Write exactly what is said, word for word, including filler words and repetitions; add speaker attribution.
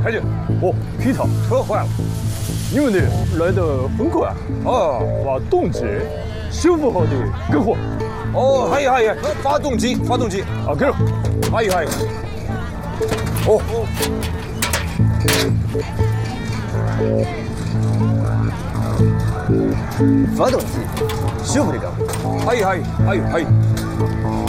Speaker 1: 开进。哦，皮特，车坏了。你们的来得很快。
Speaker 2: 哦，
Speaker 1: 发动机修复好的，给货。
Speaker 2: 哦，还有还有，发动机，发动机。
Speaker 1: 啊，给了。
Speaker 2: 还有还有。哦。
Speaker 3: 发动机修复的搞。
Speaker 2: 还有还有还有还有。